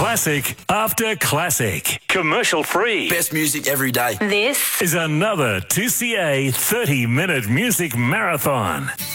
Classic after classic. Commercial free. Best music every day. This Is another 2CA 30-minute music marathon.